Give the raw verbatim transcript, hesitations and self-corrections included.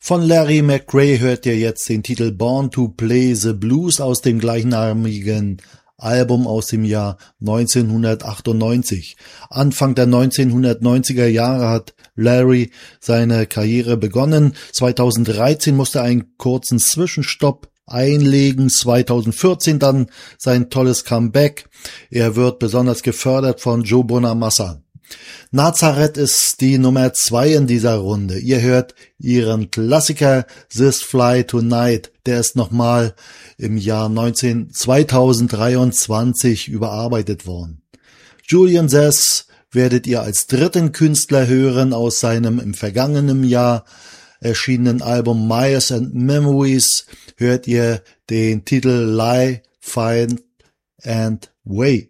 Von Larry McRae hört ihr jetzt den Titel Born to Play the Blues aus dem gleichnamigen Album aus dem Jahr neunzehnhundertachtundneunzig. Anfang der neunzehnhundertneunziger Jahre hat Larry seine Karriere begonnen. zweitausenddreizehn musste er einen kurzen Zwischenstopp einlegen, zweitausendvierzehn dann sein tolles Comeback. Er wird besonders gefördert von Joe Bonamassa. Nazareth ist die Nummer zwei in dieser Runde. Ihr hört ihren Klassiker This Fly Tonight. Der ist nochmal im Jahr zweitausenddreiundzwanzig überarbeitet worden. Julian Sess werdet ihr als dritten Künstler hören aus seinem im vergangenen Jahr erschienenen Album Myers and Memories. Hört ihr den Titel Lie, Find and Way.